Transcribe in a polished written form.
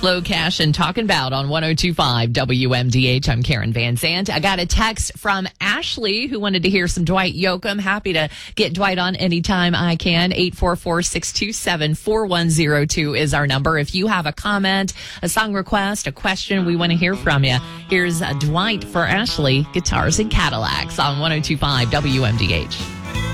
Flo Cash and Talking About on 102.5 WMDH. I'm Karen Van Zandt. I got a text from Ashley who wanted to hear some Dwight Yoakam. Happy to get Dwight on anytime I can. 844-627-4102 is our number. If you have a comment, a song request, a question, we want to hear from you. Here's Dwight for Ashley, Guitars and Cadillacs on 102.5 WMDH.